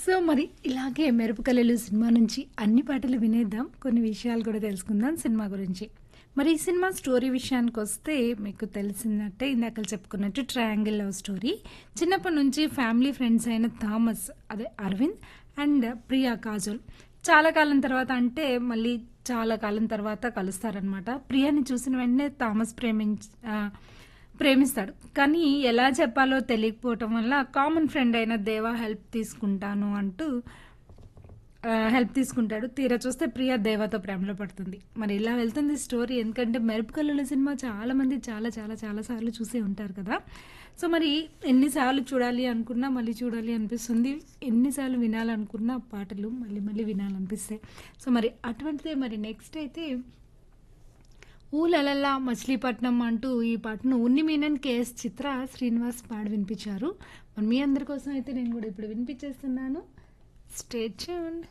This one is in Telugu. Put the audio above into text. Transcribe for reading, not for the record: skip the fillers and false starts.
సో, మరి ఇలాగే 'మెరుపు కళలు' సినిమా నుంచి అన్ని పాటలు వినేద్దాం. కొన్ని విషయాలు కూడా తెలుసుకుందాం సినిమా గురించి. మరి ఈ సినిమా స్టోరీ విషయానికొస్తే మీకు తెలిసినట్టే ఇందాకల చెప్పుకున్నట్టు ట్రయాంగిల్ లవ్ స్టోరీ. చిన్నప్పటి నుంచి ఫ్యామిలీ ఫ్రెండ్స్ అయిన థామస్ అదే అరవింద్ అండ్ ప్రియా కాజోల్ చాలా కాలం తర్వాత అంటే మళ్ళీ చాలా కాలం తర్వాత కలుస్తారనమాట. ప్రియాని చూసిన వెంటనే థామస్ ప్రేమిస్తాడు. కానీ ఎలా చెప్పాలో తెలియకపోవటం వల్ల కామన్ ఫ్రెండ్ అయిన దేవా హెల్ప్ తీసుకుంటాడు. తీరా చూస్తే ప్రియ దేవాతో ప్రేమలో పడుతుంది. మరి ఇలా వెళ్తుంది స్టోరీ. ఎందుకంటే 'మెరుపు కళలు' సినిమా చాలా మంది చాలా చాలా చాలా సార్లు చూసే ఉంటారు కదా. సో మరి ఎన్నిసార్లు చూడాలి అనుకున్నా మళ్ళీ చూడాలి అనిపిస్తుంది. ఎన్నిసార్లు వినాలనుకున్నా పాటలు మళ్ళీ మళ్ళీ వినాలనిపిస్తాయి. సో మరి అటువంటిదే మరి నెక్స్ట్ అయితే 'ఊలలలా మచిలీపట్నం' అంటూ ఈ పాటను ఉన్ని మీనన్, కేఎస్ చిత్ర, శ్రీనివాస్ పాడి వినిపించారు. మరి మీ అందరి కోసం అయితే నేను కూడా ఇప్పుడు వినిపించేస్తున్నాను. Stay tuned.